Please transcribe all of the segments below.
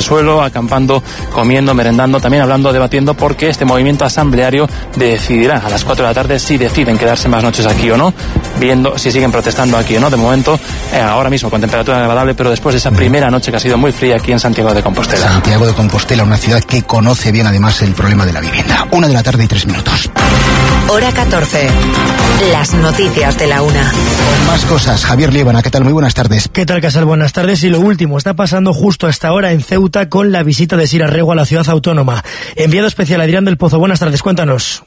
suelo, acampando, comiendo, merendando, también hablando, debatiendo, porque este movimiento asambleario decidirá a las 4 de la tarde si deciden quedarse más noches aquí o no, viendo si siguen protestando aquí o no. De momento, ahora mismo con temperatura agradable, pero después de esa primera noche que ha sido muy fría aquí en Santiago de Compostela. Santiago de Compostela, una ciudad que conoce bien además el problema de la vivienda. 1 de la tarde y 3 minutos. Hora 14. Las noticias de la 1. Con más cosas, Javier Liébana, ¿qué tal? Muy buenas tardes. ¿Qué tal, Casal? Buenas tardes. Y lo último está pasando justo a esta hora en Ceuta con la visita de Sira Rego a la ciudad autónoma. Enviado especial Adrián del Pozo. Buenas tardes, cuéntanos.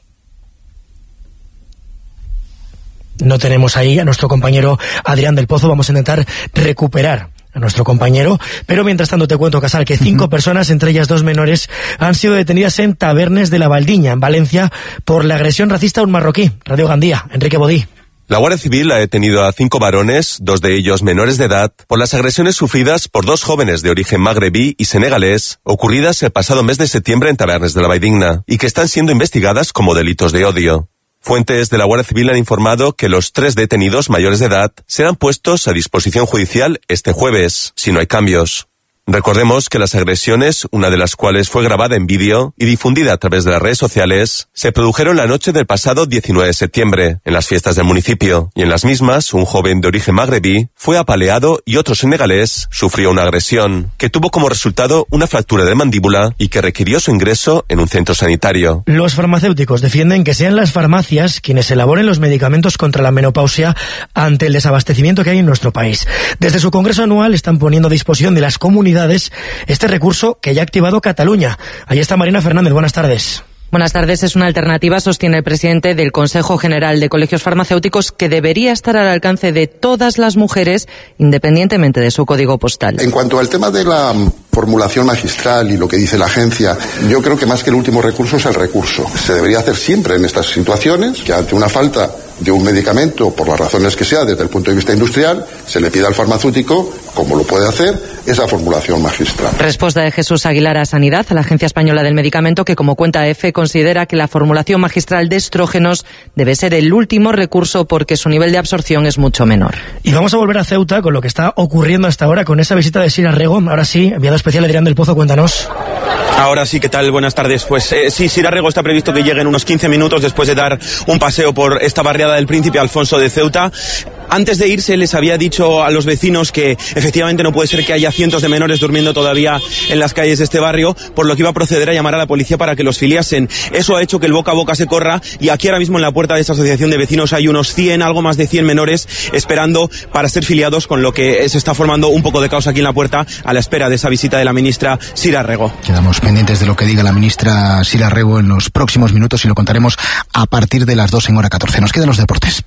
No tenemos ahí a nuestro compañero Adrián del Pozo. Vamos a intentar recuperar a nuestro compañero, pero mientras tanto te cuento, Casal, que 5 personas, entre ellas 2 menores, han sido detenidas en Tabernes de la Valdiña, en Valencia, por la agresión racista a un marroquí. Radio Gandía, Enrique Bodí. La Guardia Civil ha detenido a 5 varones, 2 de ellos menores de edad, por las agresiones sufridas por 2 jóvenes de origen magrebí y senegalés, ocurridas el pasado mes de septiembre en Tabernes de la Valdiña, y que están siendo investigadas como delitos de odio. Fuentes de la Guardia Civil han informado que los 3 detenidos mayores de edad serán puestos a disposición judicial este jueves, si no hay cambios. Recordemos que las agresiones, una de las cuales fue grabada en vídeo y difundida a través de las redes sociales, se produjeron la noche del pasado 19 de septiembre, en las fiestas del municipio, y en las mismas, un joven de origen magrebí fue apaleado y otro senegalés sufrió una agresión, que tuvo como resultado una fractura de mandíbula y que requirió su ingreso en un centro sanitario. Los farmacéuticos defienden que sean las farmacias quienes elaboren los medicamentos contra la menopausia ante el desabastecimiento que hay en nuestro país. Desde su congreso anual están poniendo a disposición de las comunidades este recurso que ya ha activado Cataluña. Ahí está Marina Fernández, buenas tardes. Buenas tardes. Es una alternativa, sostiene el presidente del Consejo General de Colegios Farmacéuticos, que debería estar al alcance de todas las mujeres, independientemente de su código postal. En cuanto al tema de la formulación magistral y lo que dice la agencia, yo creo que más que el último recurso es el recurso. Se debería hacer siempre en estas situaciones, que ante una falta de un medicamento, por las razones que sea, desde el punto de vista industrial, se le pide al farmacéutico, como lo puede hacer, esa formulación magistral. Respuesta de Jesús Aguilar a Sanidad, a la Agencia Española del Medicamento, que como cuenta EFE considera que la formulación magistral de estrógenos debe ser el último recurso porque su nivel de absorción es mucho menor. Y vamos a volver a Ceuta con lo que está ocurriendo hasta ahora con esa visita de Sira Rego. Ahora sí, enviado especial Adrián del Pozo, cuéntanos. Ahora sí, ¿qué tal? Buenas tardes. Pues sí, Sira Rego está previsto que llegue en unos 15 minutos después de dar un paseo por esta barriada del Príncipe Alfonso de Ceuta. Antes de irse les había dicho a los vecinos que efectivamente no puede ser que haya cientos de menores durmiendo todavía en las calles de este barrio, por lo que iba a proceder a llamar a la policía para que los filiasen. Eso ha hecho que el boca a boca se corra y aquí ahora mismo en la puerta de esta asociación de vecinos hay unos 100, algo más de 100 menores esperando para ser filiados, con lo que se está formando un poco de caos aquí en la puerta a la espera de esa visita de la ministra Sira Rego. Quedamos pendientes de lo que diga la ministra Sira Rego en los próximos minutos y lo contaremos a partir de las 2 en hora 14. Nos quedan los deportes.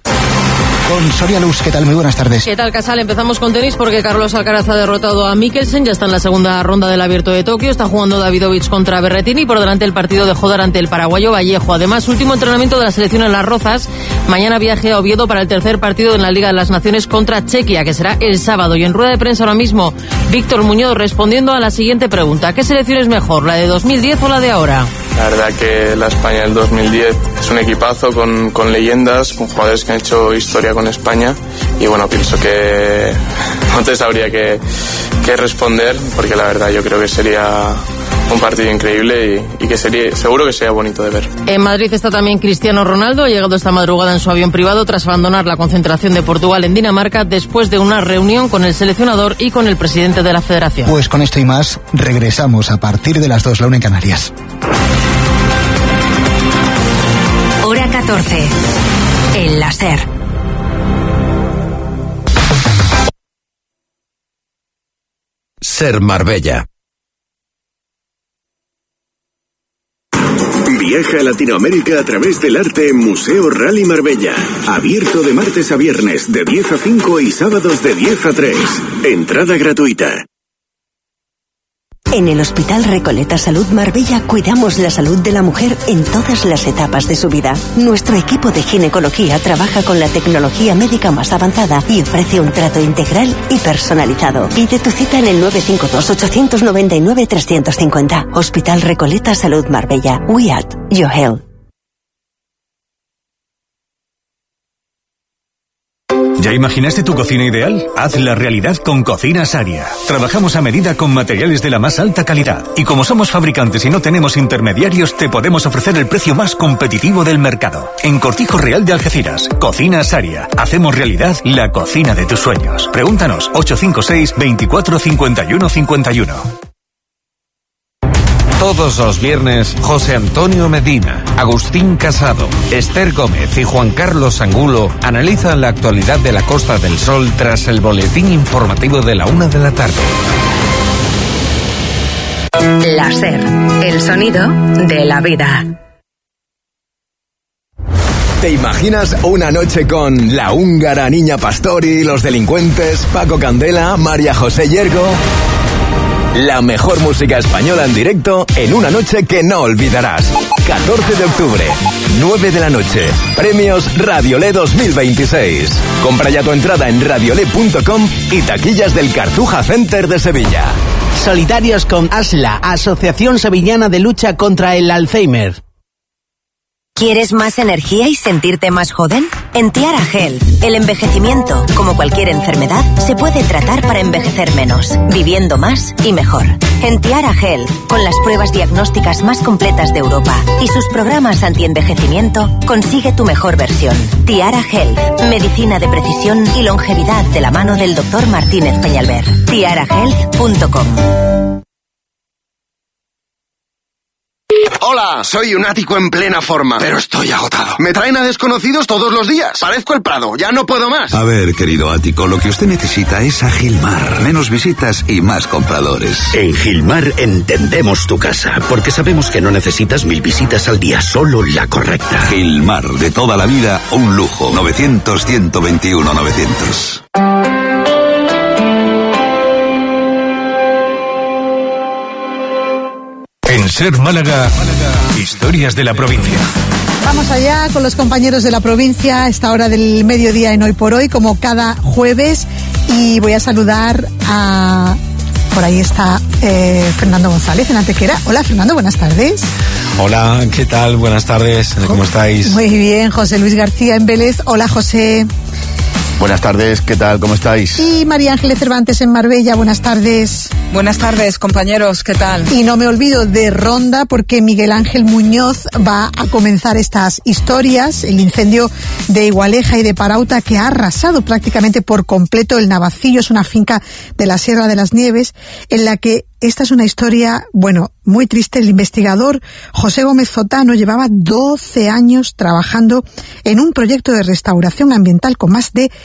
Con Soria Luz, ¿qué tal? Muy buenas tardes. ¿Qué tal, Casal? Empezamos con tenis porque Carlos Alcaraz ha derrotado a Mikkelsen, ya está en la segunda ronda del Abierto de Tokio, está jugando Davidovich contra Berrettini y por delante el partido de Jodar ante el paraguayo Vallejo. Además, último entrenamiento de la selección en Las Rozas, mañana viaje a Oviedo para el tercer partido en la Liga de las Naciones contra Chequia, que será el sábado. Y en rueda de prensa ahora mismo, Víctor Muñoz respondiendo a la siguiente pregunta: ¿qué selección es mejor, la de 2010 o la de ahora? La verdad que la España del 2010 es un equipazo con leyendas, con jugadores que han hecho historia con España y bueno, pienso que no te sabría qué responder, porque la verdad yo creo que sería un partido increíble y que seguro que sería bonito de ver. En Madrid está también Cristiano Ronaldo, ha llegado esta madrugada en su avión privado tras abandonar la concentración de Portugal en Dinamarca después de una reunión con el seleccionador y con el presidente de la federación. Pues con esto y más regresamos a partir de las 2, la 1 en Canarias. Hora 14. El láser. Ser Marbella. Viaja a Latinoamérica a través del arte en Museo Rally Marbella. Abierto de martes a viernes de 10 a 5 y sábados de 10 a 3. Entrada gratuita. En el Hospital Recoleta Salud Marbella cuidamos la salud de la mujer en todas las etapas de su vida. Nuestro equipo de ginecología trabaja con la tecnología médica más avanzada y ofrece un trato integral y personalizado. Pide tu cita en el 952-899-350. Hospital Recoleta Salud Marbella. We at your health. ¿Ya imaginaste tu cocina ideal? Hazla realidad con Cocinas Aria. Trabajamos a medida con materiales de la más alta calidad. Y como somos fabricantes y no tenemos intermediarios, te podemos ofrecer el precio más competitivo del mercado. En Cortijo Real de Algeciras, Cocinas Aria. Hacemos realidad la cocina de tus sueños. Pregúntanos, 856 24 51 51. Todos los viernes, José Antonio Medina, Agustín Casado, Esther Gómez y Juan Carlos Angulo analizan la actualidad de la Costa del Sol tras el boletín informativo de la 1 de la tarde. La SER, el sonido de la vida. ¿Te imaginas una noche con la húngara Niña Pastori, los delincuentes, Paco Candela, María José Yergo? La mejor música española en directo en una noche que no olvidarás. 14 de octubre, 9 de la noche. Premios Radiolé 2026. Compra ya tu entrada en radiolé.com y taquillas del Cartuja Center de Sevilla. Solidarios con ASLA, Asociación Sevillana de Lucha contra el Alzheimer. ¿Quieres más energía y sentirte más joven? En Tiara Health, el envejecimiento, como cualquier enfermedad, se puede tratar para envejecer menos, viviendo más y mejor. En Tiara Health, con las pruebas diagnósticas más completas de Europa y sus programas antienvejecimiento, consigue tu mejor versión. Tiara Health, medicina de precisión y longevidad de la mano del Dr. Martínez Peñalver. tiarahealth.com. Hola, soy un ático en plena forma, pero estoy agotado. Me traen a desconocidos todos los días. Parezco el Prado, ya no puedo más. A ver, querido ático, lo que usted necesita es a Gilmar. Menos visitas y más compradores. En Gilmar entendemos tu casa, porque sabemos que no necesitas 1000 visitas al día, solo la correcta. Gilmar, de toda la vida, un lujo. 900-121-900. En SER Málaga, historias de la provincia. Vamos allá con los compañeros de la provincia a esta hora del mediodía en Hoy por Hoy, como cada jueves, y voy a saludar a... Por ahí está Fernando González en Antequera. Hola Fernando, buenas tardes. Hola, ¿qué tal? Buenas tardes, ¿cómo estáis? Muy bien, José Luis García en Vélez. Hola José. Buenas tardes, ¿qué tal? ¿Cómo estáis? Y María Ángeles Cervantes en Marbella, buenas tardes. Buenas tardes, compañeros, ¿qué tal? Y no me olvido de Ronda porque Miguel Ángel Muñoz va a comenzar estas historias, el incendio de Igualeja y de Parauta que ha arrasado prácticamente por completo el Navacillo, es una finca de la Sierra de las Nieves, en la que esta es una historia, bueno, muy triste. El investigador José Gómez Zotano llevaba 12 años trabajando en un proyecto de restauración ambiental con más de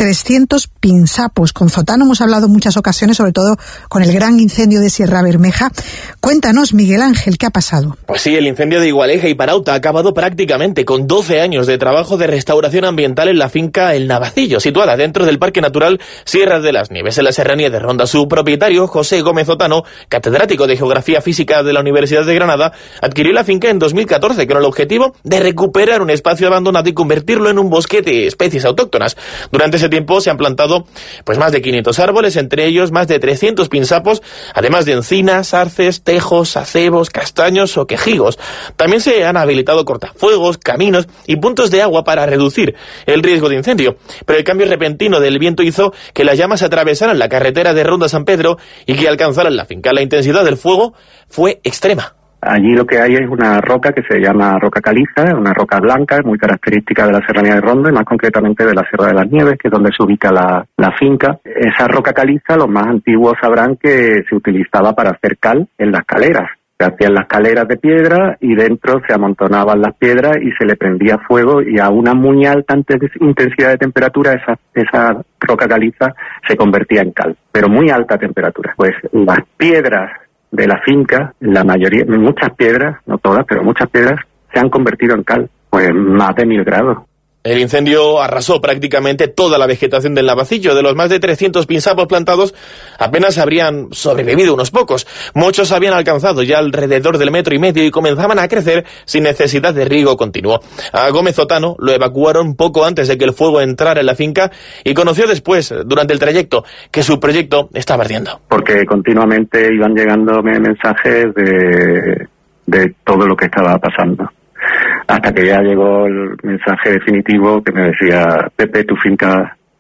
300 pinsapos. Con Zotano hemos hablado en muchas ocasiones, sobre todo con el gran incendio de Sierra Bermeja. Cuéntanos, Miguel Ángel, ¿qué ha pasado? Pues sí, el incendio de Igualeja y Parauta ha acabado prácticamente con 12 años de trabajo de restauración ambiental en la finca El Navacillo, situada dentro del Parque Natural Sierra de las Nieves, en la serranía de Ronda. Su propietario, José Gómez Zotano, catedrático de Geografía Física de la Universidad de Granada, adquirió la finca en 2014 con el objetivo de recuperar un espacio abandonado y convertirlo en un bosque de especies autóctonas. Durante ese tiempo se han plantado pues más de 500 árboles, entre ellos más de 300 pinsapos, además de encinas, arces, tejos, acebos, castaños o quejigos. También se han habilitado cortafuegos, caminos y puntos de agua para reducir el riesgo de incendio. Pero el cambio repentino del viento hizo que las llamas atravesaran la carretera de Ronda San Pedro y que alcanzaran la finca. La intensidad del fuego fue extrema. Allí lo que hay es una roca que se llama roca caliza, una roca blanca, muy característica de la serranía de Ronda y más concretamente de la Sierra de las Nieves, que es donde se ubica la finca. Esa roca caliza, los más antiguos sabrán que se utilizaba para hacer cal en las caleras. Se hacían las caleras de piedra y dentro se amontonaban las piedras y se le prendía fuego, y a una muy alta intensidad de temperatura esa roca caliza se convertía en cal, pero muy alta temperatura. Pues las piedras de la finca, la mayoría, muchas piedras, no todas, pero muchas piedras se han convertido en cal, pues más de 1000 grados. El incendio arrasó prácticamente toda la vegetación del Navacillo. De los más de 300 pinsapos plantados, apenas habrían sobrevivido unos pocos. Muchos habían alcanzado ya alrededor del 1,5 metros y comenzaban a crecer sin necesidad de riego continuo. A Gómez Zotano lo evacuaron poco antes de que el fuego entrara en la finca y conoció después, durante el trayecto, que su proyecto estaba ardiendo. Porque continuamente iban llegándome mensajes de todo lo que estaba pasando. Hasta que ya llegó el mensaje definitivo que me decía: Pepe, tu finca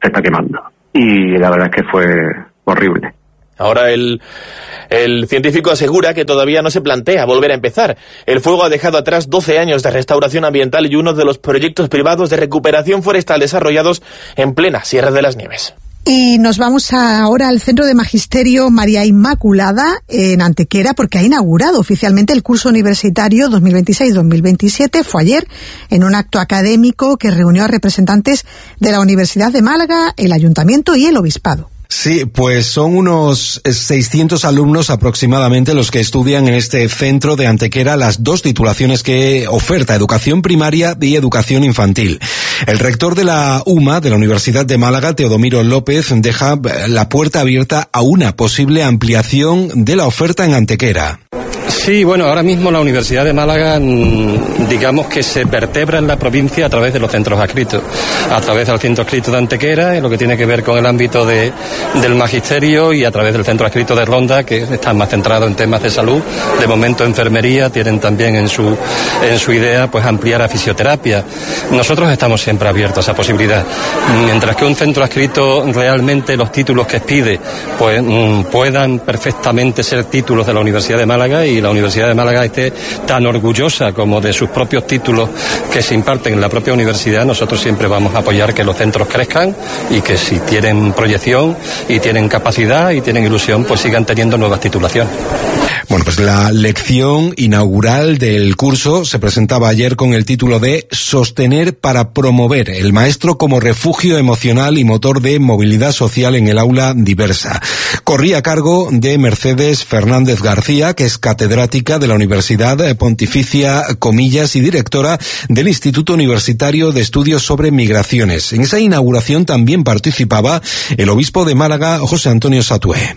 se está quemando. Y la verdad es que fue horrible. Ahora el científico asegura que todavía no se plantea volver a empezar. El fuego ha dejado atrás 12 años de restauración ambiental y uno de los proyectos privados de recuperación forestal desarrollados en plena Sierra de las Nieves. Y nos vamos ahora al Centro de Magisterio María Inmaculada en Antequera, porque ha inaugurado oficialmente el curso universitario 2026-2027. Fue ayer en un acto académico que reunió a representantes de la Universidad de Málaga, el Ayuntamiento y el Obispado. Sí, pues son unos 600 alumnos aproximadamente los que estudian en este centro de Antequera las dos titulaciones que oferta, educación primaria y educación infantil. El rector de la UMA, de la Universidad de Málaga, Teodomiro López, deja la puerta abierta a una posible ampliación de la oferta en Antequera. Sí, bueno, ahora mismo la Universidad de Málaga, digamos que se vertebra en la provincia a través de los centros adscritos, a través del centro adscrito de Antequera, en lo que tiene que ver con el ámbito del magisterio, y a través del centro adscrito de Ronda, que está más centrado en temas de salud. De momento enfermería, tienen también en su idea pues ampliar a fisioterapia. Nosotros estamos siempre abiertos a esa posibilidad. Mientras que un centro adscrito realmente los títulos que expide pues puedan perfectamente ser títulos de la Universidad de Málaga, y la Universidad de Málaga esté tan orgullosa como de sus propios títulos que se imparten en la propia universidad, nosotros siempre vamos a apoyar que los centros crezcan y que si tienen proyección y tienen capacidad y tienen ilusión, pues sigan teniendo nuevas titulaciones. Bueno, pues la lección inaugural del curso se presentaba ayer con el título de Sostener para promover el maestro como refugio emocional y motor de movilidad social en el aula diversa. Corría a cargo de Mercedes Fernández García, que es catedrática de la Universidad Pontificia Comillas y directora del Instituto Universitario de Estudios sobre Migraciones. En esa inauguración también participaba el obispo de Málaga, José Antonio Satué.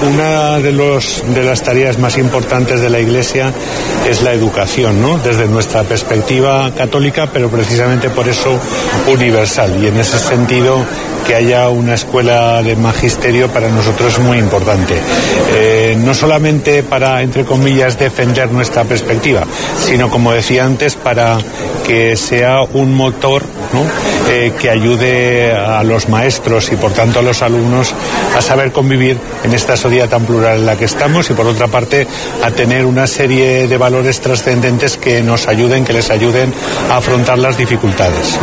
Una de las tareas más importantes de la Iglesia es la educación, ¿no? Desde nuestra perspectiva católica, pero precisamente por eso universal. Y en ese sentido, que haya una escuela de magisterio para nosotros es muy importante. No solamente para, entre comillas, defender nuestra perspectiva, sino, como decía antes, para que sea un motor, ¿no? Que ayude a los maestros y, por tanto, a los alumnos a saber convivir en esta sociedad tan plural en la que estamos, y por otra parte a tener una serie de valores trascendentes que les ayuden a afrontar las dificultades.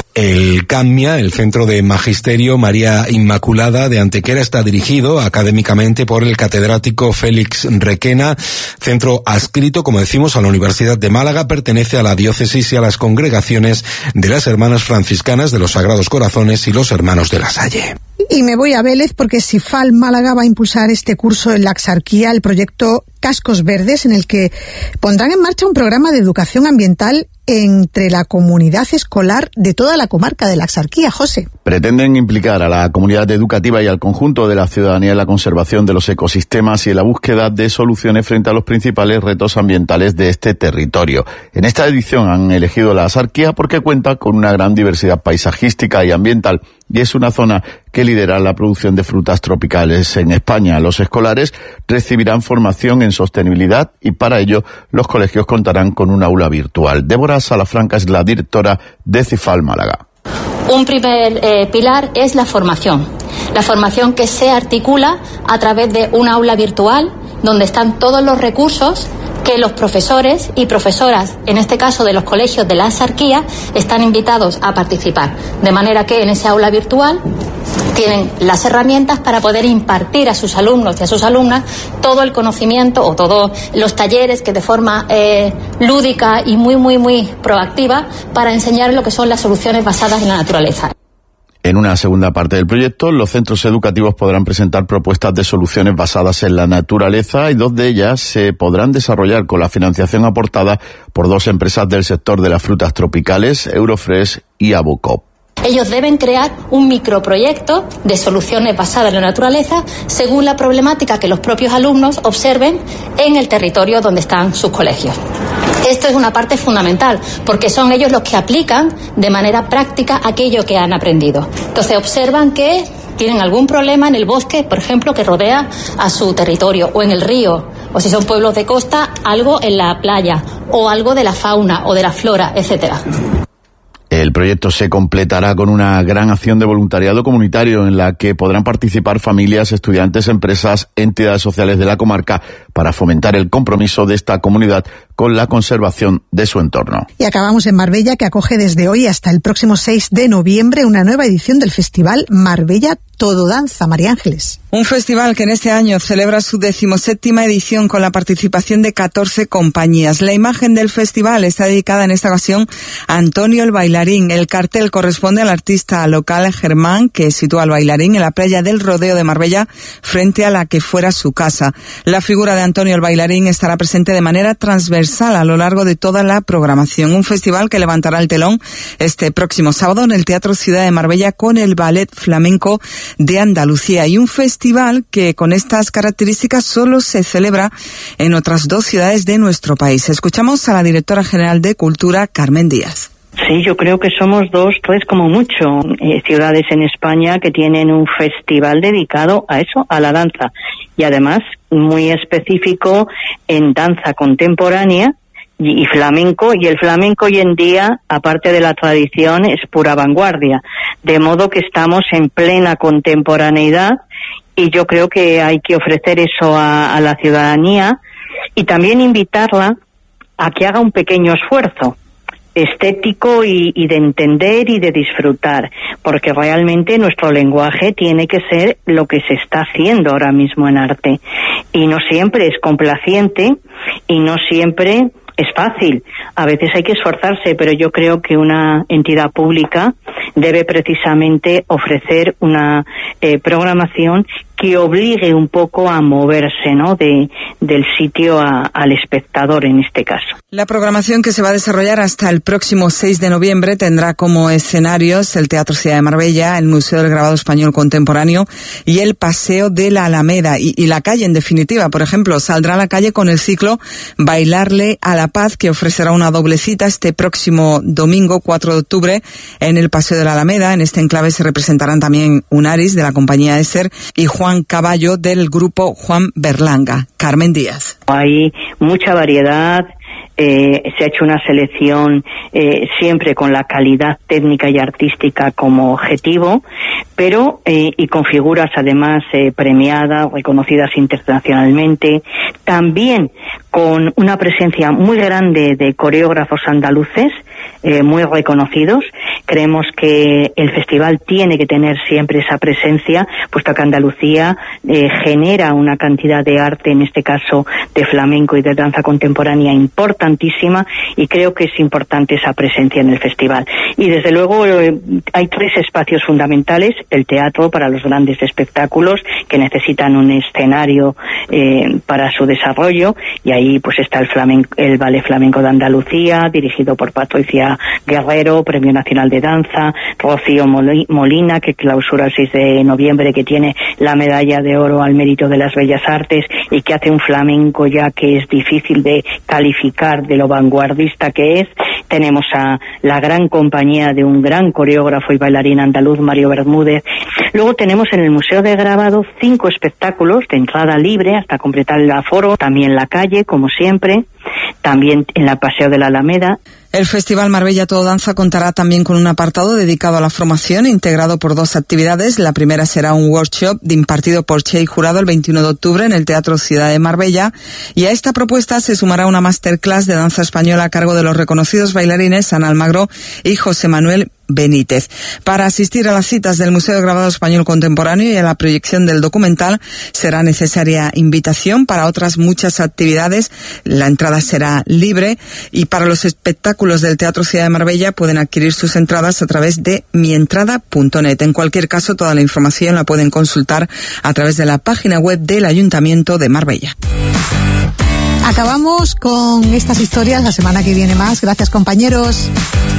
El CAMMIA, el Centro de Magisterio María Inmaculada de Antequera, está dirigido académicamente por el catedrático Félix Requena, centro adscrito, como decimos, a la Universidad de Málaga, pertenece a la diócesis y a las congregaciones de las Hermanas Franciscanas de los Sagrados Corazones y los Hermanos de la Salle. Y me voy a Vélez porque SIFAL Málaga va a impulsar este curso en la Axarquía, el proyecto Cascos Verdes, en el que pondrán en marcha un programa de educación ambiental entre la comunidad escolar de toda la comarca de la Axarquía. José. Pretenden implicar a la comunidad educativa y al conjunto de la ciudadanía en la conservación de los ecosistemas y en la búsqueda de soluciones frente a los principales retos ambientales de este territorio. En esta edición han elegido la Axarquía porque cuenta con una gran diversidad paisajística y ambiental, y es una zona que lidera la producción de frutas tropicales en España. Los escolares recibirán formación en sostenibilidad y para ello los colegios contarán con un aula virtual. Débora Salafranca es la directora de SIFAL Málaga. Un primer pilar es la formación que se articula a través de un aula virtual donde están todos los recursos que los profesores y profesoras, en este caso de los colegios de la Axarquía, están invitados a participar. De manera que en ese aula virtual tienen las herramientas para poder impartir a sus alumnos y a sus alumnas todo el conocimiento o todos los talleres que de forma lúdica y muy proactiva para enseñar lo que son las soluciones basadas en la naturaleza. En una segunda parte del proyecto, los centros educativos podrán presentar propuestas de soluciones basadas en la naturaleza y dos de ellas se podrán desarrollar con la financiación aportada por dos empresas del sector de las frutas tropicales, Eurofresh y Abocop. Ellos deben crear un microproyecto de soluciones basadas en la naturaleza según la problemática que los propios alumnos observen en el territorio donde están sus colegios. Esto es una parte fundamental porque son ellos los que aplican de manera práctica aquello que han aprendido. Entonces observan que tienen algún problema en el bosque, por ejemplo, que rodea a su territorio, o en el río, o si son pueblos de costa, algo en la playa, o algo de la fauna o de la flora, etcétera. El proyecto se completará con una gran acción de voluntariado comunitario en la que podrán participar familias, estudiantes, empresas, entidades sociales de la comarca para fomentar el compromiso de esta comunidad con la conservación de su entorno. Y acabamos en Marbella, que acoge desde hoy hasta el próximo 6 de noviembre una nueva edición del Festival Marbella Todo Danza. María Ángeles. Un festival que en este año celebra su 17ª edición con la participación de 14 compañías. La imagen del festival está dedicada en esta ocasión a Antonio el Bailarín. El cartel corresponde al artista local Germán, que sitúa al bailarín en la playa del Rodeo de Marbella, frente a la que fuera su casa. La figura de Antonio el Bailarín estará presente de manera transversal a lo largo de toda la programación. Un festival que levantará el telón este próximo sábado en el Teatro Ciudad de Marbella con el Ballet Flamenco de Andalucía, y un festival que con estas características solo se celebra en otras 2 ciudades de nuestro país. Escuchamos a la directora general de Cultura, Carmen Díaz. Sí, yo creo que somos 2, 3 como mucho ciudades en España que tienen un festival dedicado a eso, a la danza, y además muy específico en danza contemporánea y flamenco, y el flamenco hoy en día, aparte de la tradición, es pura vanguardia, de modo que estamos en plena contemporaneidad, y yo creo que hay que ofrecer eso a la ciudadanía y también invitarla a que haga un pequeño esfuerzo estético y de entender y de disfrutar, porque realmente nuestro lenguaje tiene que ser lo que se está haciendo ahora mismo en arte, y no siempre es complaciente y no siempre es fácil. A veces hay que esforzarse, pero yo creo que una entidad pública debe precisamente ofrecer una programación que obligue un poco a moverse, ¿no?, del sitio al espectador en este caso. La programación, que se va a desarrollar hasta el próximo 6 de noviembre, tendrá como escenarios el Teatro Ciudad de Marbella, el Museo del Grabado Español Contemporáneo y el Paseo de la Alameda y la calle, en definitiva. Por ejemplo, saldrá a la calle con el ciclo Bailarle a la Paz, que ofrecerá una doble cita este próximo domingo 4 de octubre en el Paseo de la Alameda. En este enclave se representarán también Unaris, de la compañía Esser, y Juan Caballo, del grupo Juan Berlanga. Carmen Díaz. Hay mucha variedad. Se ha hecho una selección siempre con la calidad técnica y artística como objetivo, pero y con figuras además premiadas, reconocidas internacionalmente, también con una presencia muy grande de coreógrafos andaluces muy reconocidos. Creemos que el festival tiene que tener siempre esa presencia, puesto que Andalucía genera una cantidad de arte, en este caso de flamenco y de danza contemporánea, importantísima, y creo que es importante esa presencia en el festival. Y desde luego hay 3 espacios fundamentales: el teatro para los grandes espectáculos que necesitan un escenario para su desarrollo, y ahí pues está el Ballet Flamenco de Andalucía, dirigido por Patricia Guerrero, Premio Nacional de Danza; Rocío Molina, que clausura el 6 de noviembre, que tiene la medalla de oro al mérito de las bellas artes y que hace un flamenco ya que es difícil de calificar de lo vanguardista que es. Tenemos a la gran compañía de un gran coreógrafo y bailarín andaluz, Mario Bermúdez. Luego tenemos en el Museo de Grabado 5 espectáculos de entrada libre hasta completar el aforo, también la calle, como siempre, también en la Paseo de la Alameda. El Festival Marbella Todo Danza contará también con un apartado dedicado a la formación, integrado por 2 actividades. La primera será un workshop impartido por Che y Jurado el 21 de octubre en el Teatro Ciudad de Marbella, y a esta propuesta se sumará una masterclass de danza española a cargo de los reconocidos bailarines Ana Almagro y José Manuel Benítez. Para asistir a las citas del Museo de Grabado Español Contemporáneo y a la proyección del documental será necesaria invitación. Para otras muchas actividades la entrada será libre, y para los espectáculos del Teatro Ciudad de Marbella pueden adquirir sus entradas a través de mientrada.net. En cualquier caso, toda la información la pueden consultar a través de la página web del Ayuntamiento de Marbella. Acabamos con estas historias, la semana que viene más. Gracias, compañeros.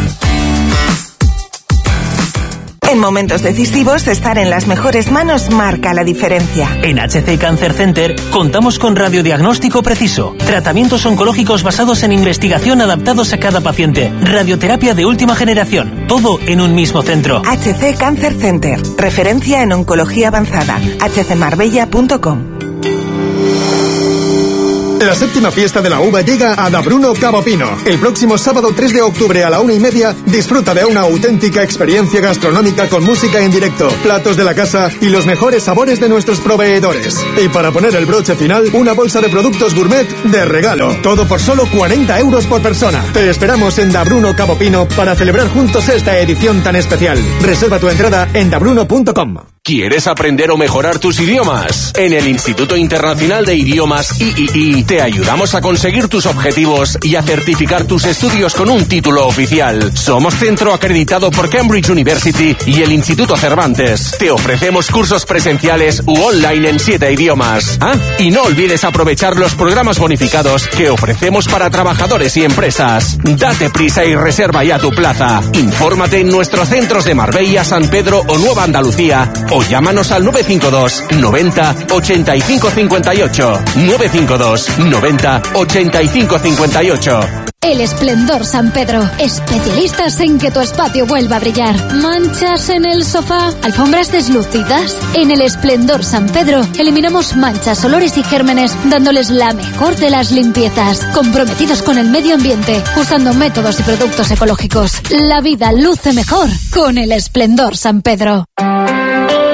En momentos decisivos, estar en las mejores manos marca la diferencia. En HC Cancer Center contamos con radiodiagnóstico preciso, tratamientos oncológicos basados en investigación adaptados a cada paciente, radioterapia de última generación, todo en un mismo centro. HC Cancer Center, referencia en oncología avanzada. hcmarbella.com. La 7ª fiesta de la uva llega a Da Bruno Cabo Pino. El próximo sábado 3 de octubre a la 1:30 disfruta de una auténtica experiencia gastronómica con música en directo, platos de la casa y los mejores sabores de nuestros proveedores. Y para poner el broche final, una bolsa de productos gourmet de regalo. Todo por solo 40 euros por persona. Te esperamos en Da Bruno Cabo Pino para celebrar juntos esta edición tan especial. Reserva tu entrada en dabruno.com. ¿Quieres aprender o mejorar tus idiomas? En el Instituto Internacional de Idiomas III te ayudamos a conseguir tus objetivos y a certificar tus estudios con un título oficial. Somos centro acreditado por Cambridge University y el Instituto Cervantes. Te ofrecemos cursos presenciales u online en 7 idiomas. Y no olvides aprovechar los programas bonificados que ofrecemos para trabajadores y empresas. Date prisa y reserva ya tu plaza. Infórmate en nuestros centros de Marbella, San Pedro o Nueva Andalucía o llámanos al 952 90 85 58. 952 90 85 58. El Esplendor San Pedro. Especialistas en que tu espacio vuelva a brillar. ¿Manchas en el sofá? ¿Alfombras deslucidas? En el Esplendor San Pedro eliminamos manchas, olores y gérmenes, dándoles la mejor de las limpiezas. Comprometidos con el medio ambiente, usando métodos y productos ecológicos. La vida luce mejor con el Esplendor San Pedro.